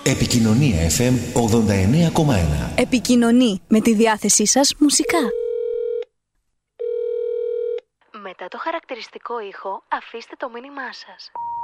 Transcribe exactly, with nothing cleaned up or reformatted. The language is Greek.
Επικοινωνία εφ εμ ογδόντα εννέα κόμμα ένα. Επικοινωνεί με τη διάθεσή σας μουσικά. Μετά το χαρακτηριστικό ήχο, αφήστε το μήνυμά σας.